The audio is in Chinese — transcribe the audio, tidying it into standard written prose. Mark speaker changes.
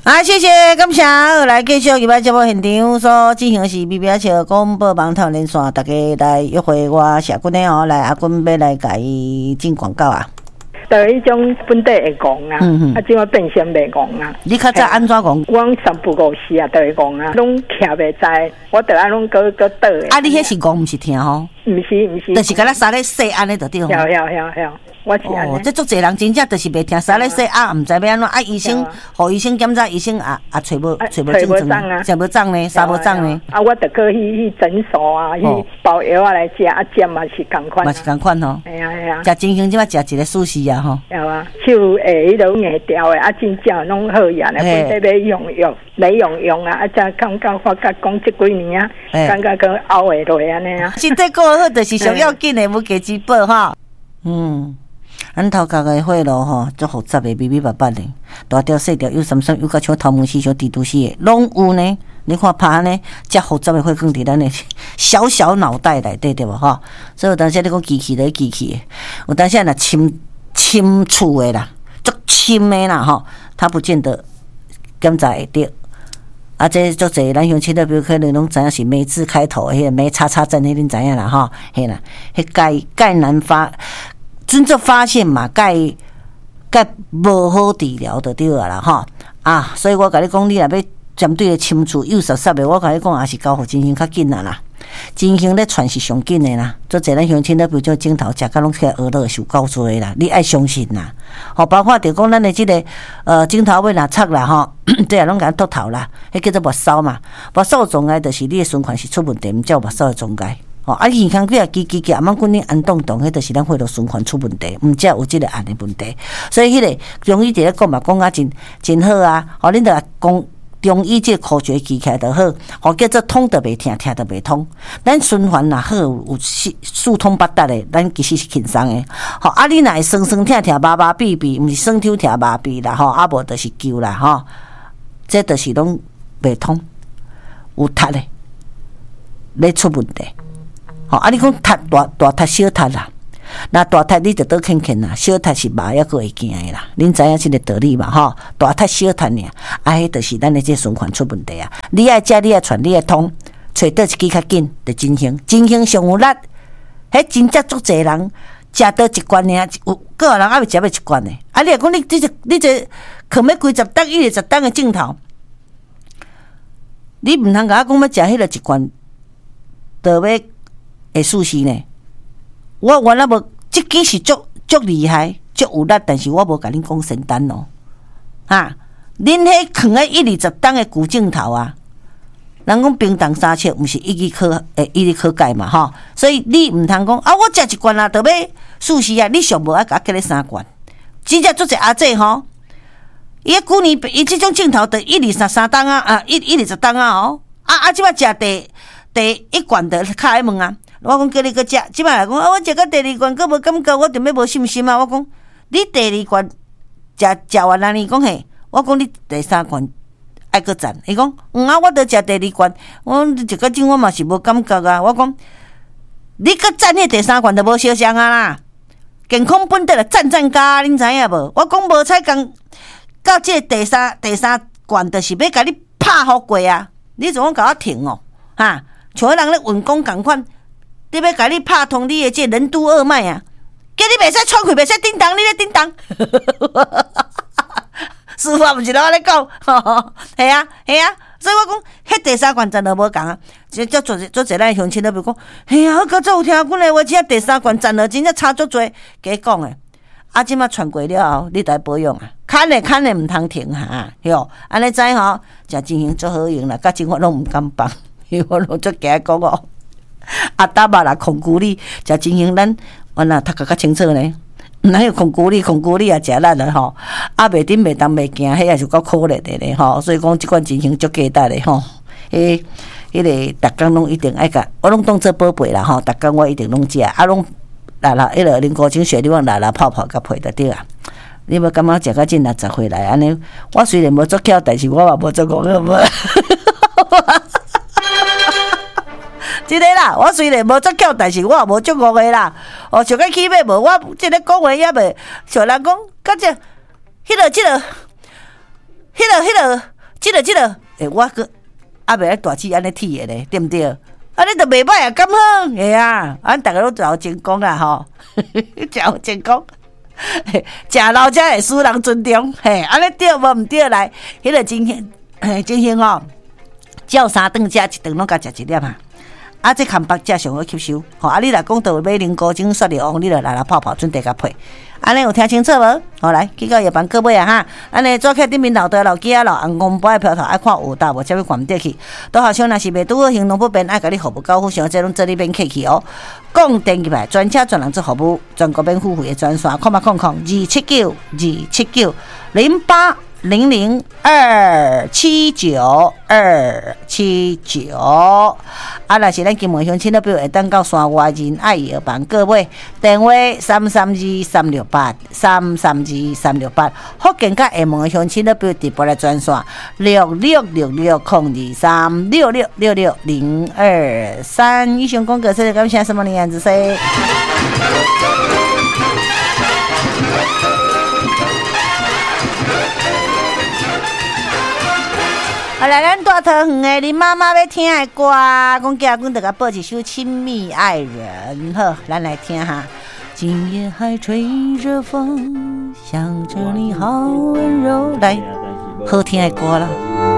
Speaker 1: 啊，谢谢，感谢。来继续今摆节目现场所进行的是 BBS 笑广播网头连线，大家来约会我社君的哦，来阿君要来甲伊进广告啊。
Speaker 2: 就迄种本地会讲啊，即我变成袂讲啊。
Speaker 1: 你较早安怎讲？
Speaker 2: 我三不五时啊，都会讲啊，拢徛袂知，我得安拢个倒的。
Speaker 1: 啊，你迄是讲，毋是听吼？
Speaker 2: 毋是，
Speaker 1: 就是甲咱三咧说安尼就对吼。
Speaker 2: 晓，我是安尼。
Speaker 1: 这足侪人真正就是袂听三咧说啊，毋知要安怎啊？医生，互医生检查，医生找无症状啊，食无涨呢，啥无涨呢？
Speaker 2: 啊，我得去诊所啊，去包药啊来食，啊食嘛是共款。嘛
Speaker 1: 是共款吼。
Speaker 2: 系啊。
Speaker 1: 食真香，即摆食一个舒适啊吼。
Speaker 2: 有啊，手迄落硬掉的，啊真正拢好呀，本地要用啊，啊才感觉发觉讲即几年啊，感觉讲熬会落安尼啊。
Speaker 1: 身体过好就是上要紧的，无价之宝哈。咱头壳的血路吼，足复杂的，密密麻麻的，大条细条，有三有甲像头毛丝、像蜘蛛丝的，拢有呢。你看拍安尼，遮复杂的血管伫咱的小小脑袋内底，对无吼？所以有当时你讲机器的机器的，有当时若侵触的啦，足侵的啦吼，他不见得检查会到。啊，这足侪咱乡亲的，比如可能拢知影是梅字开头的，迄个梅叉叉症，迄恁知影啦吼？嘿啦，迄钙难发。真正发现嘛，钙无好治疗就对啦吼啊，所以我甲你讲，你若要针对的侵触幼实的，我甲你讲也是交互真香较紧啦。真香咧传是上紧的啦，做侪咱乡亲咧，比如种镜头食甲拢起来学乐受够多啦，你爱相信啦。吼，包括着讲咱的即个镜头尾若插啦吼，这也拢甲脱头啦，迄叫做目梢嘛。目梢障碍就是你的循环是出问题，毋才有目梢的障碍。啊，健康比较叽，阿妈讲你安动，迄就是咱血路循环出问题，毋则有即个安的问题。所以迄个中医伫咧讲嘛，讲啊真好啊！吼，恁着讲中医即个科学记起来就好，吼叫做通得袂听，听得袂通。咱循环若好，有四通八达的，咱其实是轻松的。吼，啊你若会酸酸痛，麻麻痹痹，毋是酸痛痛麻痹啦，吼，啊无就是旧啦，吼，这就是拢袂通，有塌的，咧出问题。吼，啊！你讲塌大塌小塌啦，那大塌你就倒轻轻啦，小塌是麻抑个会惊的啦。恁知影即个道理嘛？吼，大塌小塌尔，啊，迄就是咱的这循环出问题啊。你爱食，你爱传，你爱通，找倒一支较紧，就真香，真香上有力。迄真正足侪人食倒一罐尔，有个人还未食要一罐呢。啊，你若讲你这扛要几十担、120担的镜头，你毋通甲我讲要食迄个一罐，就要。会舒适呢？我原来无，即支是足厉害、足有力，但是我无甲恁讲神丹哦，哈！恁迄扛个120担的古镜头啊，人讲冰冻三尺，毋是一日可解嘛，吼！所以你毋通讲啊，我食一罐啊，就要舒适啊，你上无爱甲我加咧3罐，真正做者阿姐吼，伊旧年伊即种镜头得123担啊，120担啊哦，即摆食第1罐的卡来问啊。我讲叫你去食，即摆来讲啊，我食到第2罐，佫无感觉，我就要无信心啊！我讲你第2罐食完了，你讲嘿，我讲你第3罐爱佫赞，伊讲啊，我得食第2罐，我食到今我嘛是无感觉啊！我讲你佫赞迄第3罐就无相像啊啦，健康本地就赞加，恁知影无？我讲无采讲到这第三罐，就是要甲你拍好过啊！你怎讲甲我停哦？哈，像迄人咧运功共款。你要甲你拍通你的这任督二脉啊！叫你袂使喘气，袂使叮当，你咧叮当。师傅毋是拢安尼讲，系啊，所以我讲，迄第3罐真都无共啊。即做侪咱乡亲都比如讲，嘿啊，我较早有听阮的话，即第3罐真了真正差足多，假讲诶。啊，即马传过了后，你得保养啊，看咧毋通停哈，哟，安尼知吼，食真香足好用啦，甲真我拢毋敢放，因为我拢足惊讲哦。啊，搭肉啦，控骨力，食真香，咱我若读较清楚呢。哪有控骨力也食力了吼。啊，袂顶袂当袂惊，迄也是够可怜的咧吼。所以讲，即款真香足价值的吼。迄个逐工拢一定爱甲，我拢当做宝贝啦吼。逐工我一定拢食，啊拢啦，迄个零古精血你往啦泡甲配就对啊。你要感觉食到真60岁来安尼，我虽然无做巧，但是我嘛无做讲个无。真个啦，我虽然无足巧，但是我也无足恶个啦。哦，像个起码无，我即个讲话也袂像人讲，甲即迄个这个，我个阿袂大气安尼铁的咧，对不对？啊，你都袂歹啊，咁好，系啊，俺大家都做成功啊，吼，做成功。食老者会使人尊重，嘿，安尼对无毋对来？迄个真兴哦，照三顿食一顿拢甲食一粒啊！啊，这康北食上好吸收，吼！啊，你若讲到买零高精雪里王，你著来泡准地甲配，安尼有听清楚无？好来，去到夜班各位啊哈！安尼做客顶面老爸老囝老红公杯票头爱看有大无，才要关得去。都好像若是袂拄好行动不便，爱甲你服务交付上，这拢做你免客气哦。讲电入来，专车专人做服务，全国免付费的专线，0800-279-279。啊，若是咱金门乡亲的朋友会当到山外人爱药房各位，电话332-368，福建甲厦门的乡亲的朋友直播来专线6666-023，以上讲过，谢谢感谢什么样子说。好来，咱大桃园的林妈妈要听的歌，讲家阮得甲播一首《亲密爱人》。好，咱来听哈。今夜还吹着风，想着你好温柔。来，好听的歌啦。